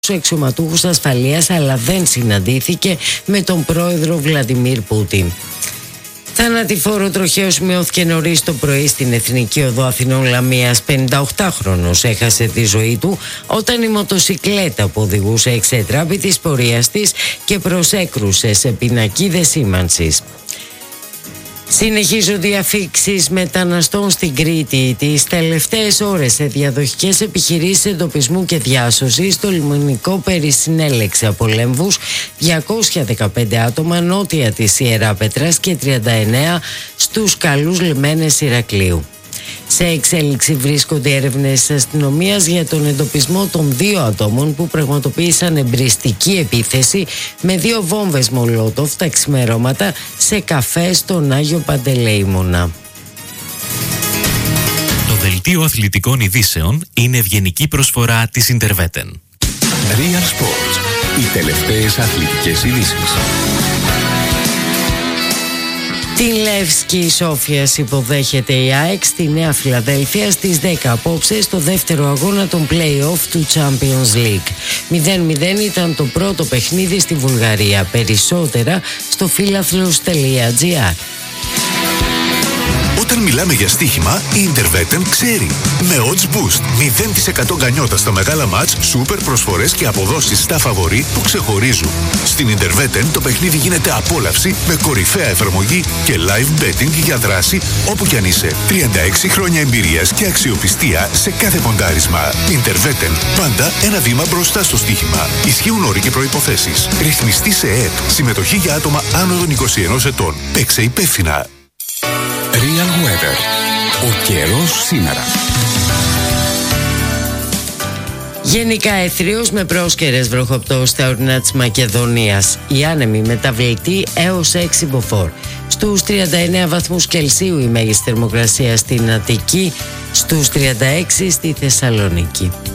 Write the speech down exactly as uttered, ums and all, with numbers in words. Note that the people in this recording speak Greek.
αξιωματούχους ασφαλείας, αλλά δεν συναντήθηκε με τον πρόεδρο Βλαντιμίρ Πούτιν. Θανατηφόρο τροχαίο σημειώθηκε νωρίς το πρωί στην Εθνική Οδό Αθηνών Λαμίας. πενηνταοκτάχρονος έχασε τη ζωή του όταν η μοτοσικλέτα που οδηγούσε εξετράπη της πορείας της και προσέκρουσε σε πινακίδες σήμανσης. Συνεχίζονται οι αφίξεις μεταναστών στην Κρήτη. Τις τελευταίες ώρες σε διαδοχικές επιχειρήσεις εντοπισμού και διάσωσης το λιμενικό Πέρι συνέλεξε από Λέμβους διακόσια δεκαπέντε άτομα νότια της Ιεράπετρας και τριάντα εννέα στους καλούς λιμένες Ηρακλείου. Σε εξέλιξη βρίσκονται έρευνες της αστυνομίας για τον εντοπισμό των δύο ατόμων που πραγματοποίησαν εμπριστική επίθεση με δύο βόμβες Μολότοφ τα ξημερώματα σε καφέ στον Άγιο Παντελεήμονα. Το δελτίο αθλητικών ειδήσεων είναι ευγενική προσφορά της Ιντερβέτεν. Real Sports. Οι τελευταίες αθλητικές ειδήσεις. Την Λεύσκη Σόφιας υποδέχεται η ΑΕΚ στη Νέα Φιλαδέλφια στις δέκα απόψε στο δεύτερο αγώνα των play-off του Champions League. μηδέν μηδέν ήταν το πρώτο παιχνίδι στη Βουλγαρία. Περισσότερα στο φίλαθλος τελεία τζι άρ. Όταν μιλάμε για στοίχημα, η Intervetten ξέρει. Με Odds Boost, μηδέν τοις εκατό γκανιότα στα μεγάλα μάτς, σούπερ προσφορές και αποδόσεις στα φαβορί που ξεχωρίζουν. Στην Intervetten το παιχνίδι γίνεται απόλαυση με κορυφαία εφαρμογή και live betting για δράση όπου κι αν είσαι. τριάντα έξι χρόνια εμπειρίας και αξιοπιστία σε κάθε ποντάρισμα. Intervetten, πάντα ένα βήμα μπροστά στο στοίχημα. Ισχύουν όροι και προϋποθέσεις. Ρυθμιστή σε ΕΕΠ. Συμμετοχή για άτομα άνω των είκοσι ενός ετών. Παίξε υπεύθυνα. Real Weather. Ο καιρός σήμερα. Γενικά εθρίος με πρόσκαιρες βροχοπτώσεις στα ορεινά της Μακεδονίας. Η άνεμη μεταβλητή έως έξι μποφόρ. Στους τριάντα εννέα βαθμούς Κελσίου η μέγιστη θερμοκρασία στην Αττική, στους τριάντα έξι στη Θεσσαλονίκη.